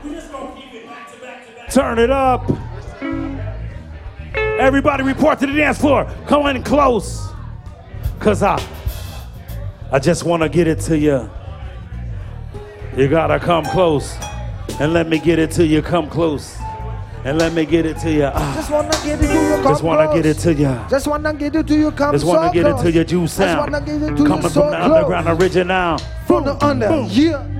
Turn it up. Everybody report to the dance floor. Come in close. Cause I just wanna get it to you. You gotta come close. And let me get it to you. Come close. And let me get it to you. Just wanna get it to you. Come just wanna get it to you. Just wanna get it to you. Come just wanna get it to you. Juice sound. Just wanna get it to coming you. from the underground original. From the under. Boom. Yeah.